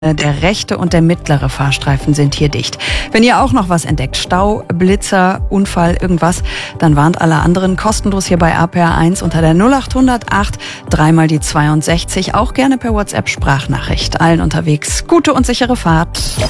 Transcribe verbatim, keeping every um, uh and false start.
Der rechte und der mittlere Fahrstreifen sind hier dicht. Wenn ihr auch noch was entdeckt, Stau, Blitzer, Unfall, irgendwas, dann warnt alle anderen kostenlos hier bei R P R eins unter der null acht null acht dreimal die zweiundsechzig, auch gerne per WhatsApp Sprachnachricht. Allen unterwegs gute und sichere Fahrt.